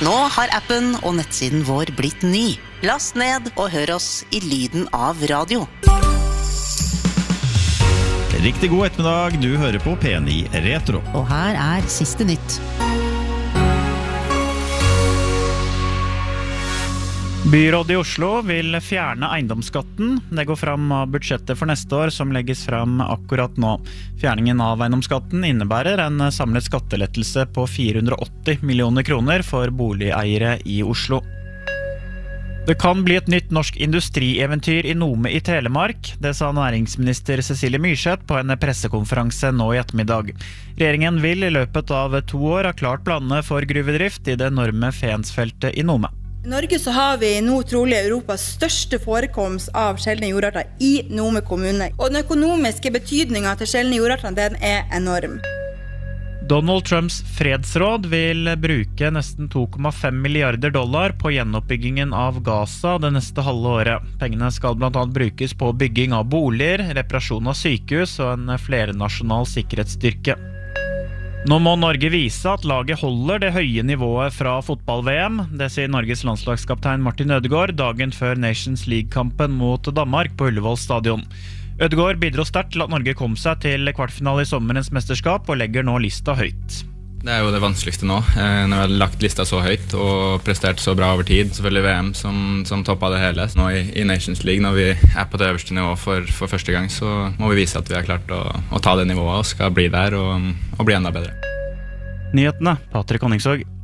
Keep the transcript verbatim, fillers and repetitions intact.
Nå har appen og nettsiden vår blitt ny. Last ned og hør oss i lyden av radio. Riktig god ettermiddag, du hører på P ni Retro. Og her er siste nytt. Byrådet i Oslo vil fjerne eiendomsskatten. Det går fram av budsjettet for neste år som legges fram akkurat nå. Fjerningen av eiendomsskatten innebærer en samlet skattelettelse på fire hundre og åtti millioner kroner for boligeiere i Oslo. Det kan bli et nytt norsk industrieventyr i Nome i Telemark. Det sa næringsminister Cecilie Myrseth på en pressekonferanse nå i ettermiddag. Regjeringen vil i løpet av to år ha klart planene for gruvedrift i det enorme Fensfeltet i Nome. I Norge så har vi nå trolig Europas største forekomst av sjeldne jordarter i Nome kommune. Og den økonomiske betydningen til sjeldne jordarter, den er enorm. Donald Trumps fredsråd vil bruke nesten to komma fem milliarder dollar på gjenoppbyggingen av Gaza det neste halve året. Pengene skal blant annet brukes på bygging av boliger, reparasjon av sykehus og en flernasjonal sikkerhetsstyrke. Nå må Norge vise at laget holder det høye nivået fra fotball-V M. Det sier Norges landslagskaptein Martin Ødegaard dagen før Nations League-kampen mot Danmark på Ullevål stadion. Ødegaard bidro sterkt til at Norge kom seg til kvartfinale i sommerens mesterskap og legger nå lista høyt. Det er jo det vanskeligste nå, når vi har lagt lista så høyt og prestert så bra over tid. Selvfølgelig V M som, som toppet det hele. Nå i, i Nations League, når vi er på det øverste nivå for, for første gang, så må vi vise at vi har klart å, å ta det nivået og skal bli der og, og bli enda bedre. Nyhetene, Patrick Honningsvåg.